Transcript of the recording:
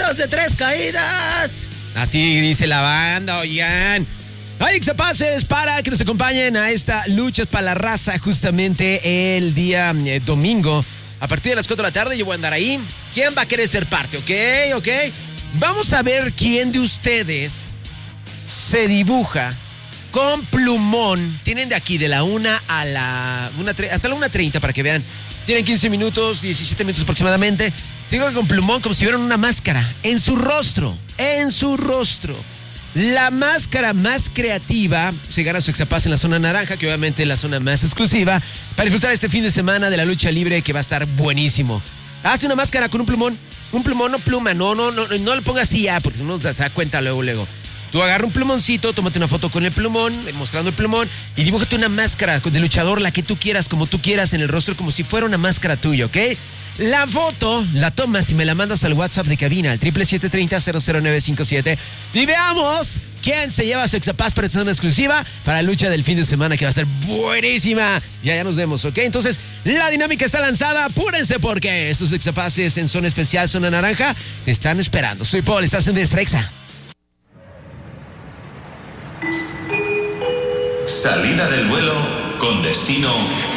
2 de 3 caídas. Así dice la banda, oigan. Hay exapaces para que nos acompañen a esta lucha para la raza justamente el día domingo. A partir de las 4 de la tarde yo voy a andar ahí. ¿Quién va a querer ser parte? ¿Ok? Vamos a ver quién de ustedes se dibuja con plumón. Tienen de aquí de la 1 a la 1, hasta la 1:30 para que vean. Tienen 15 minutos, 17 minutos aproximadamente. Se dibuja con plumón como si hubieran una máscara en su rostro. La máscara más creativa se gana su exapaz en la zona naranja, que obviamente es la zona más exclusiva, para disfrutar este fin de semana de la lucha libre que va a estar buenísimo. Hace una máscara con un plumón, no pluma, no le pongas así ya, porque si no se da cuenta luego. Tú agarra un plumoncito, tómate una foto con el plumón, mostrando el plumón, y dibújate una máscara de luchador, la que tú quieras, como tú quieras, en el rostro, como si fuera una máscara tuya, ¿ok? La foto la tomas y me la mandas al WhatsApp de cabina, al 777-30-00957, y veamos quién se lleva su exapaz para esta zona exclusiva para la lucha del fin de semana, que va a ser buenísima. Ya nos vemos, ¿ok? Entonces, la dinámica está lanzada, apúrense porque estos exapaces en zona especial, zona naranja, te están esperando. Soy Paul, estás en Extra Exa. Salida del vuelo con destino